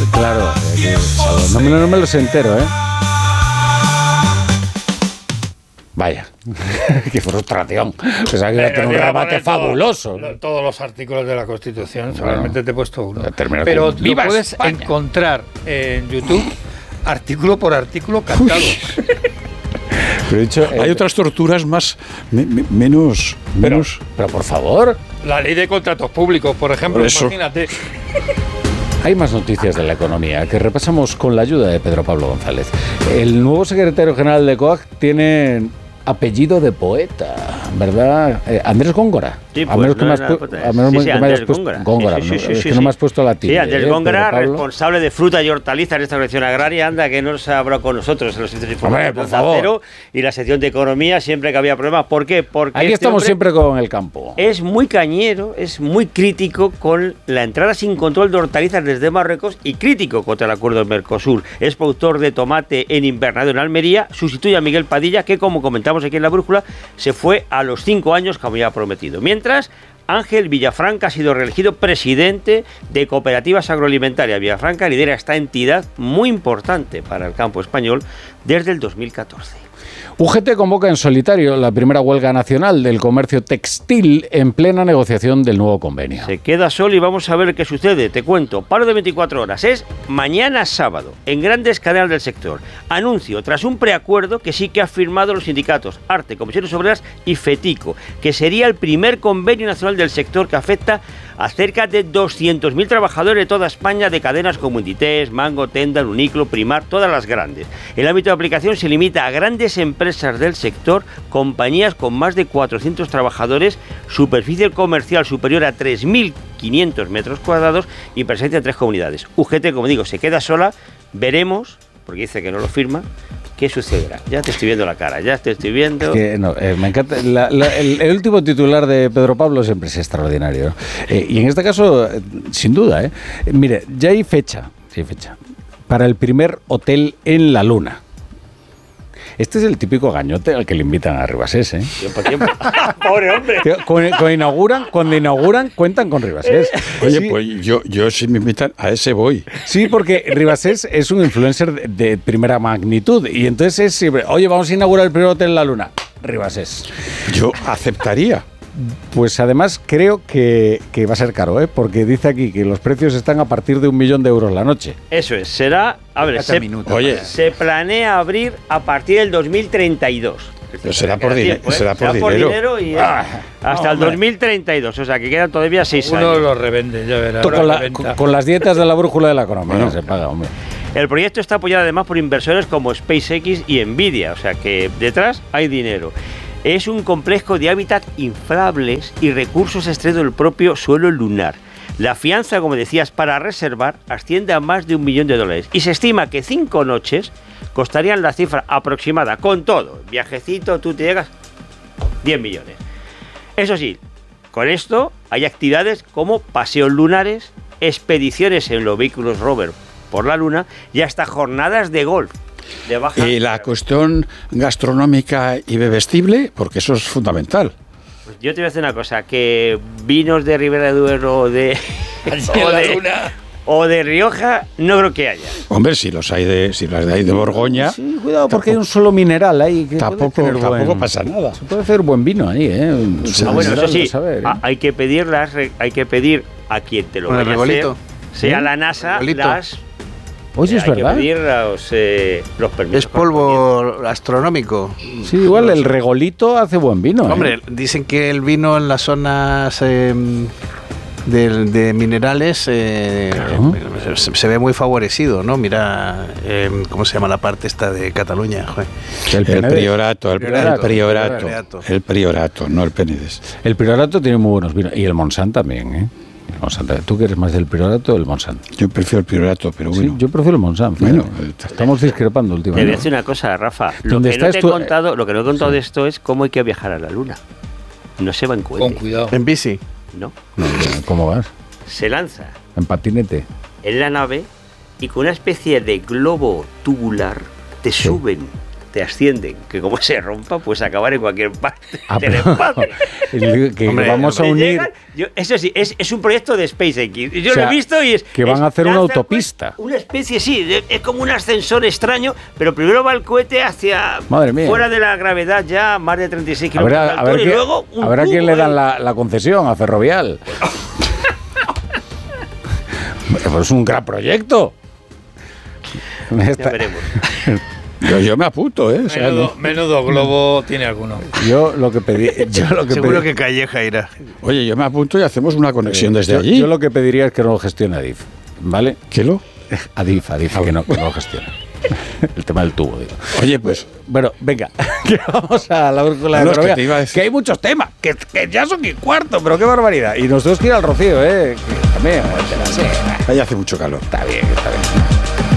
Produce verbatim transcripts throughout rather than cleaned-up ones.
Claro, eh, no, me, no me los entero, ¿eh? Vaya, qué frustración. Pensaba que iba a tener un remate fabuloso. Todo, todos los artículos de la Constitución, solamente bueno, te he puesto uno. Pero lo puedes España. encontrar en YouTube artículo por artículo cantado. Pero he dicho, hay eh, otras torturas más me, me, menos, pero, menos. Pero por favor. La ley de contratos públicos, por ejemplo, por imagínate. Hay más noticias de la economía que repasamos con la ayuda de Pedro Pablo González. El nuevo secretario general de COAG tiene apellido de poeta, ¿verdad? Eh, Andrés Góngora. Sí, pues, a menos que, no me, has pu- a menos sí, sí, que me hayas puesto Góngora. Góngora, sí, sí, ¿no? sí, sí, es sí, que no me has puesto la tilde. Sí, Andrés ¿eh? Góngora, responsable de fruta y hortalizas en esta colección agraria, anda, que no se ha hablado con nosotros en los centros informativos de Cero y la sección de economía siempre que había problemas. ¿Por qué? Porque ahí este estamos siempre con el campo. Es muy cañero, es muy crítico con la entrada sin control de hortalizas desde Marruecos y crítico contra el acuerdo del Mercosur. Es productor de tomate en invernadero en Almería, sustituye a Miguel Padilla, que como comentamos aquí en La Brújula, se fue a los cinco años como ya ha prometido. Mientras, Ángel Villafranca ha sido reelegido presidente de Cooperativas Agroalimentarias. Villafranca lidera esta entidad muy importante para el campo español desde el dos mil catorce. U G T convoca en solitario la primera huelga nacional del comercio textil en plena negociación del nuevo convenio. Se queda solo y vamos a ver qué sucede. Te cuento, paro de veinticuatro horas. Es mañana sábado, en grandes cadenas del sector. Anuncio, tras un preacuerdo que sí que han firmado los sindicatos ARTE, Comisiones Obreras y FETICO, que sería el primer convenio nacional del sector que afecta a cerca de doscientos mil trabajadores de toda España, de cadenas como Inditex, Mango, Tenda, Uniqlo, Primar, todas las grandes. El ámbito de aplicación se limita a grandes empresas del sector, compañías con más de cuatrocientos trabajadores, superficie comercial superior a tres mil quinientos metros cuadrados y presencia en tres comunidades. U G T, como digo, se queda sola, veremos, porque dice que no lo firma, ¿qué sucederá? Ya te estoy viendo la cara, ya te estoy viendo... Es que, no, eh, me encanta. La, la, el, el último titular de Pedro Pablo siempre es extraordinario. Eh, y en este caso, eh, sin duda, ¿eh? Mire, ya hay fecha, sí hay fecha, para el primer hotel en la Luna. Este es el típico gañote al que le invitan a Ribasés, ¿eh? Tiempo, tiempo. ¡Pobre hombre! Cuando, cuando, inauguran, cuando inauguran, cuentan con Ribasés. Oye, sí. pues yo, yo si me invitan, a ese voy. Sí, porque Ribasés es un influencer de, de primera magnitud. Y entonces es siempre, oye, vamos a inaugurar el primer hotel en la Luna. Ribasés. Yo aceptaría. Pues además creo que, que va a ser caro, ¿eh? Porque dice aquí que los precios están a partir de un millón de euros la noche. Eso es, será... A ver, se, minutos, oye, se planea abrir a partir del dos mil treinta y dos. Pero será por, tiempo, ¿eh? será por será dinero. Por dinero y ah, hasta no, el dos mil treinta y dos, o sea que quedan todavía seis Uno años. Uno lo revende, ya verás. Con, la, con, con las dietas de la brújula de la economía bueno, se paga, hombre. El proyecto está apoyado además por inversores como SpaceX y Nvidia, o sea que detrás hay dinero. Es un complejo de hábitat inflables y recursos extraídos del propio suelo lunar. La fianza, como decías, para reservar asciende a más de un millón de dólares y se estima que cinco noches costarían la cifra aproximada, con todo, viajecito, tú te llegas, diez millones. Eso sí, con esto hay actividades como paseos lunares, expediciones en los vehículos rover por la luna y hasta jornadas de golf. De baja y la cuestión gastronómica y bebestible, porque eso es fundamental. Pues yo te voy a decir una cosa, que vinos de Ribera de Duero o de, o, de o de Rioja no creo que haya. Hombre, si los hay de, si las hay de Borgoña... Sí, cuidado, porque tampoco, hay un solo mineral ahí. Que tampoco tampoco buen, pasa nada. Se puede hacer buen vino ahí, ¿eh? Ah, bueno, eso sí, saber, ¿eh? hay, que pedir las, hay que pedir a quien te lo vaya a hacer, sea ¿Eh? la NASA, las... Oye, eh, es hay verdad. que pedir los, eh, los permisos. Es polvo astronómico. Sí, igual no el sé. regolito hace buen vino. Hombre, ¿eh? dicen que el vino en las zonas eh, de, de minerales eh, claro. se, se ve muy favorecido, ¿no? Mira, eh, ¿cómo se llama la parte esta de Cataluña? El, el, priorato, el, priorato, el, priorato, el priorato, el priorato, no el Penedès. El priorato tiene muy buenos vinos y el Montsant también, ¿eh? Monsanto. ¿Tú que eres más del Priorato o del Montsant? Yo prefiero el Priorato, pero bueno. Sí, yo prefiero el Montsant. Bueno, estamos discrepando últimamente. Te voy a decir una cosa, Rafa. Lo que, no te he tu... contado, lo que no he contado sí. de esto es cómo hay que viajar a la Luna. No se va en cohete. Con cuidado. ¿En bici? No. no ¿Cómo vas? Se lanza. En patinete. En la nave y con una especie de globo tubular te sí. suben, te ascienden, que como se rompa, pues acabar en cualquier parte ah, del espacio. El, que hombre, vamos a unir... Llegan, yo, eso sí, es, es un proyecto de SpaceX. Yo o sea, lo he visto y es... Que van es, a hacer una autopista. Una especie, sí, de, es como un ascensor extraño, pero primero va el cohete hacia... Madre mía. Fuera de la gravedad ya, más de treinta y seis kilómetros de altura, y que, luego un a ver a quién le dan la, la concesión, a Ferrovial. Pues es un gran proyecto. Ya veremos. Yo, yo me apunto, ¿eh? O sea, menudo, no. menudo globo tiene alguno. Yo lo que pedí... Yo lo que Seguro pedí, que Calleja irá. Oye, yo me apunto y hacemos una conexión desde yo, allí. Yo lo que pediría es que no lo gestione Adif, ¿vale? ¿Qué lo? Adif, Adif, que no, que no lo gestione. El tema del tubo, digo. Oye, pues... Bueno, venga, que vamos a la brújula de no, economía, es que, te iba a decir. que hay muchos temas, que, que ya son y cuarto, pero qué barbaridad. Y nos tenemos que ir al Rocío, ¿eh? Que también, te la sé. Ahí hace mucho calor. Está bien, está bien.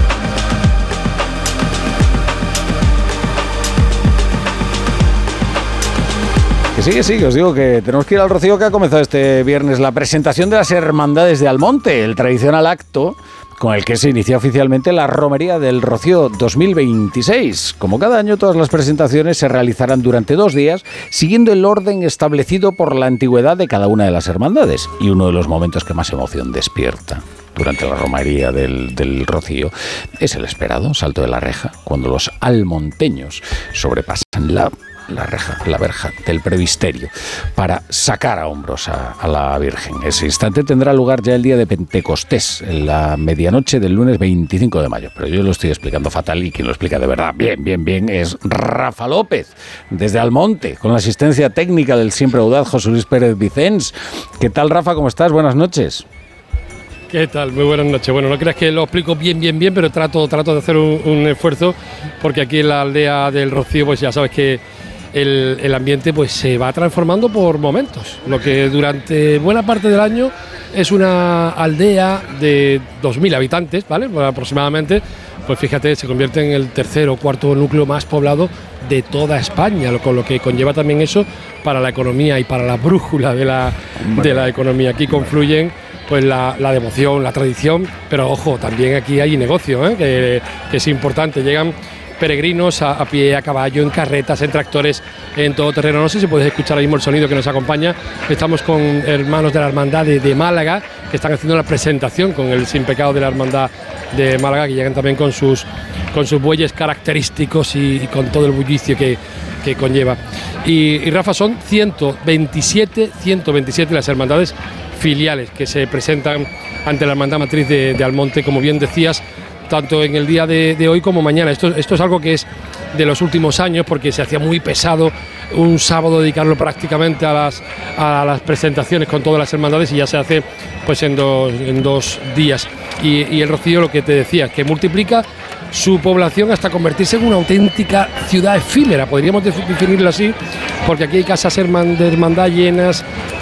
Que sí, que sí, que os digo que tenemos que ir al Rocío, que ha comenzado este viernes la presentación de las Hermandades de Almonte, el tradicional acto con el que se inicia oficialmente la Romería del Rocío dos mil veintiséis. Como cada año, todas las presentaciones se realizarán durante dos días, siguiendo el orden establecido por la antigüedad de cada una de las hermandades. Y uno de los momentos que más emoción despierta durante la romería del, del Rocío es el esperado salto de la reja, cuando los almonteños sobrepasan la la reja, la verja del presbiterio para sacar a hombros a, a la Virgen. Ese instante tendrá lugar ya el día de Pentecostés, en la medianoche del lunes veinticinco de mayo. Pero yo lo estoy explicando fatal y quien lo explica de verdad bien, bien, bien es Rafa López, desde Almonte, con la asistencia técnica del siempre audaz José Luis Pérez Vicens. ¿Qué tal, Rafa? ¿Cómo estás? Buenas noches. ¿Qué tal? Muy buenas noches. Bueno, no creas que lo explico bien, bien, bien, pero trato, trato de hacer un, un esfuerzo, porque aquí en la aldea del Rocío, pues ya sabes que El, el ambiente pues se va transformando por momentos. Lo que durante buena parte del año es una aldea de dos mil habitantes, ¿vale? Pues aproximadamente, pues fíjate, se convierte en el tercer o cuarto núcleo más poblado de toda España, con lo que conlleva también eso para la economía y para la brújula de la, de la economía. Aquí confluyen pues la, la devoción, la tradición, pero ojo, también aquí hay negocio, ¿eh? que, que es importante. Llegan peregrinos a, a pie, a caballo, en carretas, en tractores, en todo terreno. No sé si podéis escuchar ahora mismo el sonido que nos acompaña. Estamos con hermanos de la Hermandad de, de Málaga, que están haciendo la presentación con el Sin Pecado de la Hermandad de Málaga, que llegan también con sus, con sus bueyes característicos y, y con todo el bullicio que, que conlleva. Y, y Rafa, son ciento veintisiete las hermandades filiales que se presentan ante la Hermandad Matriz de, de Almonte, como bien decías, tanto en el día de, de hoy como mañana. Esto, esto es algo que es de los últimos años, porque se hacía muy pesado un sábado dedicarlo prácticamente a las, a las presentaciones con todas las hermandades, y ya se hace pues en dos, en dos días. Y, y el Rocío, lo que te decía, que multiplica su población hasta convertirse en una auténtica ciudad efímera, podríamos definirlo así, porque aquí hay casas de hermandad llenas,